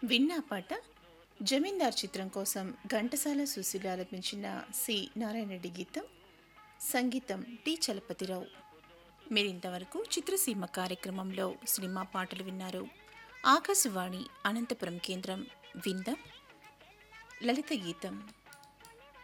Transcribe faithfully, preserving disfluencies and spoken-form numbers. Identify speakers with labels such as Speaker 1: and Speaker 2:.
Speaker 1: విన్నా పాట జమీందార్ చిత్రం కోసం ఘంటసాల సుశీల ఆలపించిన సి నారాయణరెడ్డి గీతం, సంగీతం టి చలపతిరావు. మీరింతవరకు చిత్రసీమ కార్యక్రమంలో సినిమా పాటలు విన్నారు. ఆకాశవాణి అనంతపురం కేంద్రం. విందాం లలిత గీతం.